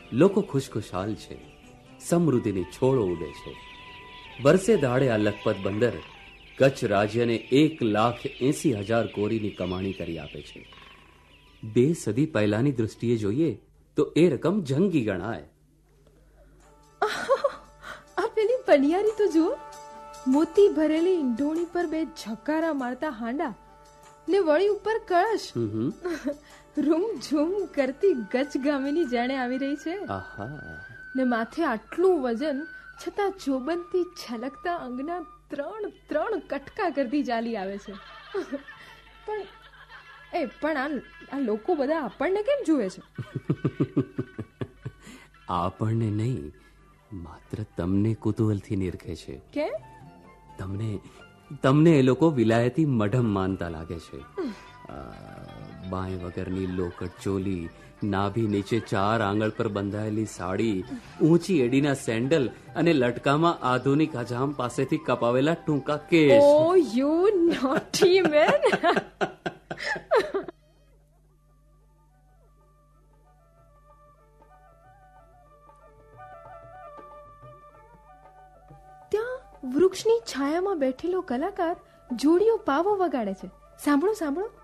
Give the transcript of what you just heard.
લોકો ખુશખુશાલ છે, સમૃદ્ધિની છોડો ઉડે છે. વર્ષે દાડે આ લખપત બંદર કચ્છ રાજ્યને 1,80,000 કોરીની કમાણી કરી આપે છે. 2 સદી પહેલાની દૃષ્ટિએ જોઈએ તો એ રકમ જંગી ગણાય. આ પેલી પનિયારી તો જુઓ, મોતી ભરેલી ઈંઢોણી પર 2 ઝકારા મારતા હાંડા ને વળી ઉપર કળશ. રૂમ ઝૂમ કરતી ગચગામીની જાણે આવી રહી છે. ને માથે આટલું વજન છતાં ચોબનથી છલકતા અંગના 3 કટકા કરતી ચાલી આવે છે. પણ આ લોકો બધા આપણને કેમ જુએ છે? આપણને નહીં, માત્ર તમને કુતૂહલથી નિરખે છે. કેમ? તમને એ લોકો વિલાયતી મઢમ માનતા લાગે છે. બાય વગરની લોકટ ચોલી, નાભી નીચે 4 આંગળ પર બંધાયેલી સાડી, ઊંચી એડીના સેન્ડલ અને લટકામાં આધુનિક હજામ પાસેથી કપાવેલા ટૂંકા case. O you naughty main! ત્યાં વૃક્ષની છાયામાં બેઠેલો કલાકાર જોડીઓ પાવો વગાડે છે. સાંભળો સાંભળો.